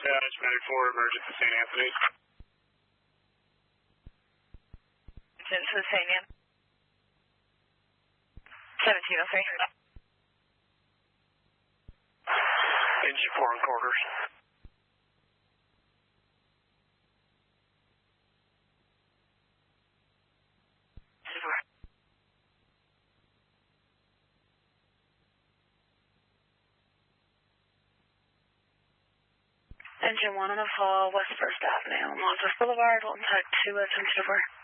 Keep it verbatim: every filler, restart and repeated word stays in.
Dash ninety-four, emergency Saint Anthony. Emergency Saint Anthony. seventeen oh three. Engine four and quarters. Engine one on a fall, West First Avenue, Montes Boulevard, Walton Tech two, attention over.